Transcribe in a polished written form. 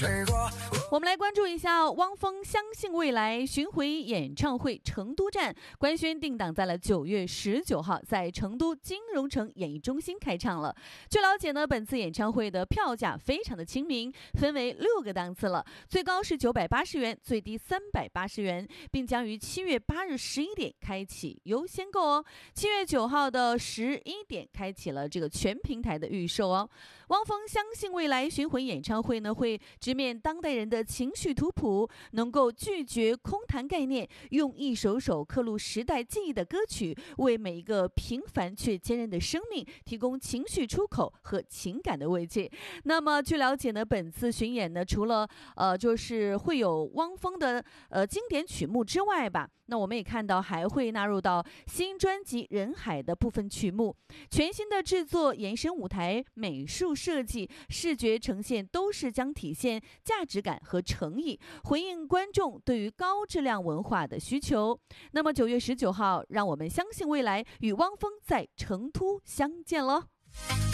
我们来关注一下汪峰相信未来巡回演唱会成都站官宣定档在了9月19号，在成都金融城演艺中心开唱了。据了解呢，本次演唱会的票价非常的亲民，分为6个档次了，最高是980元，最低380元，并将于7月8日11点开启优先购哦。7月9号的11点开启了这个全平台的预售哦。汪峰相信未来巡回演唱会呢，会直面当代人的情绪图谱，能够拒绝空谈概念，用一首首刻录时代记忆的歌曲，为每一个平凡却坚韧的生命提供情绪出口和情感的慰藉。那么据了解呢，本次巡演呢，除了就是会有汪峰的经典曲目之外吧，那我们也看到还会纳入到新专辑《人海》的部分曲目，全新的制作、延伸舞台、美术设计、视觉呈现都是将体现价值感和诚意，回应观众对于高质量文化的需求。那么9月19号，让我们相信未来与汪峰在成都相见了。